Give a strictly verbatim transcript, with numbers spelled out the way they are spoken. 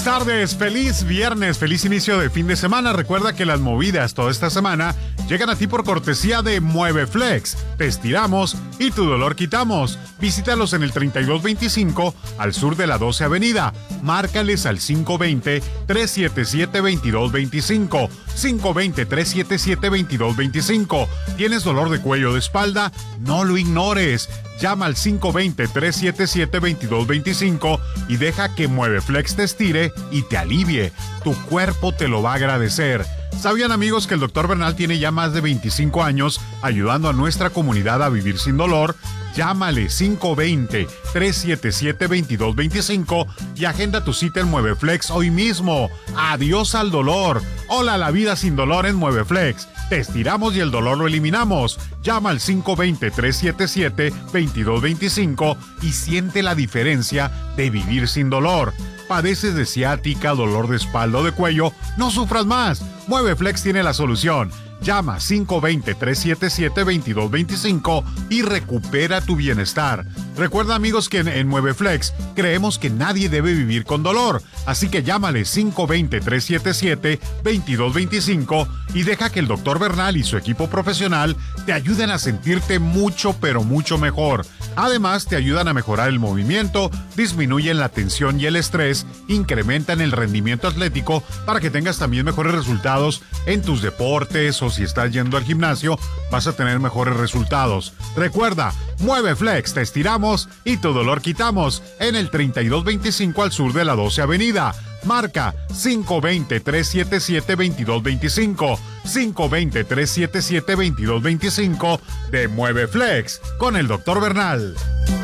buenas tardes, feliz viernes, feliz inicio de fin de semana. Recuerda que las movidas toda esta semana llegan a ti por cortesía de MueveFlex. Te estiramos y tu dolor quitamos. Visítalos en el treinta y dos veinticinco al sur de la doce Avenida. Márcales al cinco dos cero, tres siete siete, dos dos dos cinco. cinco dos cero, tres siete siete, dos dos dos cinco. ¿Tienes dolor de cuello o de espalda? No lo ignores. Llama al cinco dos cero, tres siete siete, dos dos dos cinco y deja que MueveFlex te estire y te alivie. Tu cuerpo te lo va a agradecer. ¿Sabían, amigos, que el doctor Bernal tiene ya más de veinticinco años ayudando a nuestra comunidad a vivir sin dolor? Llámale cinco dos cero, tres siete siete, dos dos dos cinco y agenda tu cita en MueveFlex hoy mismo. Adiós al dolor. Hola a la vida sin dolor en MueveFlex. Te estiramos y el dolor lo eliminamos. Llama al cinco dos cero, tres siete siete, dos dos dos cinco y siente la diferencia de vivir sin dolor. ¿Padeces de ciática, dolor de espalda o de cuello? No sufras más. MueveFlex tiene la solución. Llama cinco dos cero, tres siete siete, dos dos dos cinco y recupera tu bienestar. Recuerda, amigos, que en, en MueveFlex creemos que nadie debe vivir con dolor. Así que llámale cinco dos cero, tres siete siete, dos dos dos cinco y deja que el doctor Bernal y su equipo profesional te ayuden a sentirte mucho, pero mucho mejor. Además, te ayudan a mejorar el movimiento, disminuyen la tensión y el estrés, incrementan el rendimiento atlético para que tengas también mejores resultados en tus deportes, o si estás yendo al gimnasio, vas a tener mejores resultados. Recuerda, MueveFlex, te estiramos y tu dolor quitamos en el treinta y dos veinticinco al sur de la doce Avenida. Marca cinco dos cero, tres siete siete, dos dos dos cinco, cinco dos cero, tres siete siete, dos dos dos cinco de MueveFlex con el doctor Bernal.